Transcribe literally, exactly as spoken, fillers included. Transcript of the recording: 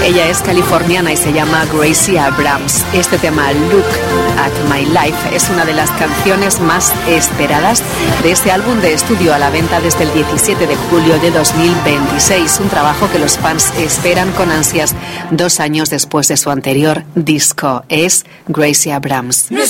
Ella es californiana y se llama Gracie Abrams. Este tema, Look at My Life, es una de las canciones más esperadas de este álbum de estudio, a la venta desde el diecisiete de julio de dos mil veintiséis. Un trabajo que los fans esperan con ansias dos años después de su anterior disco. Es Gracie Abrams. No